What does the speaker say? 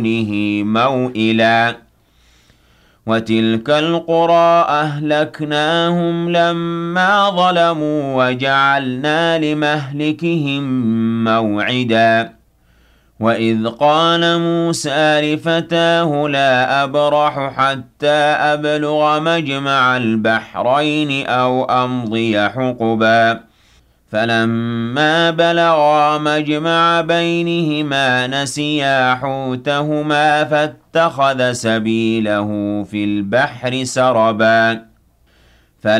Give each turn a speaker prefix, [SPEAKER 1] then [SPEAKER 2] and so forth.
[SPEAKER 1] موئلا وتلك القرى أهلكناهم لما ظلموا وجعلنا لمهلكهم موعدا وإذ قال موسى لفتاه لا أبرح حتى أبلغ مجمع البحرين أو أمضي حقبا فلما بلغا مجمع بينهما نسيا حوتهما فاتخذ سبيله في البحر سربا